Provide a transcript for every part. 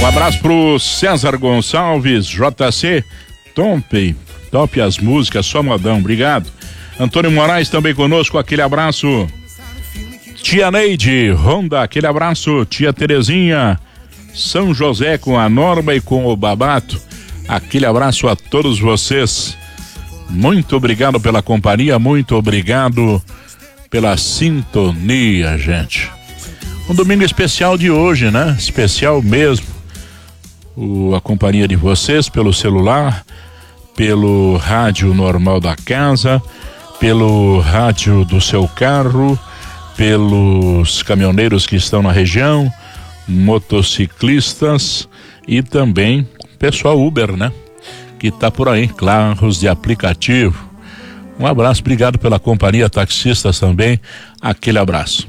Um abraço pro César Gonçalves, JC, top as músicas, só modão, obrigado. Antônio Moraes também conosco, aquele abraço. Tia Neide, Honda, aquele abraço. Tia Terezinha, São José com a Norma e com o Babato, aquele abraço a todos vocês. Muito obrigado pela companhia, muito obrigado pela sintonia, gente. Um domingo especial de hoje, né? Especial mesmo. A companhia de vocês pelo celular, pelo rádio normal da casa, pelo rádio do seu carro, pelos caminhoneiros que estão na região, motociclistas e também pessoal Uber, né? Que tá por aí, carros de aplicativo. Um abraço, obrigado pela companhia, taxistas também, aquele abraço.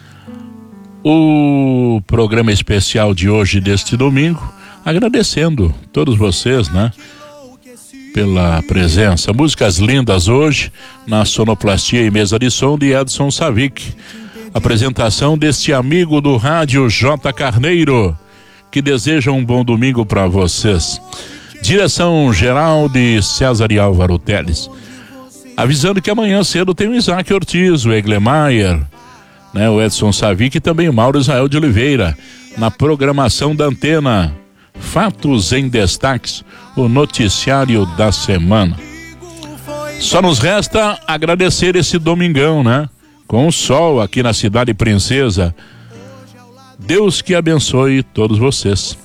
O programa especial de hoje, deste domingo, agradecendo todos vocês, né? Pela presença. Músicas lindas hoje na sonoplastia e mesa de som de Edson Savic. Apresentação deste amigo do rádio J. Carneiro, que deseja um bom domingo para vocês. Direção geral de César e Álvaro Teles. Avisando que amanhã cedo tem o Isaac Ortiz, o Eglemeyer, né? O Edson Savic e também o Mauro Israel de Oliveira na programação da Antena. Fatos em Destaques, o noticiário da semana. Só nos resta agradecer esse domingão, né? Com o sol aqui na Cidade Princesa. Deus que abençoe todos vocês.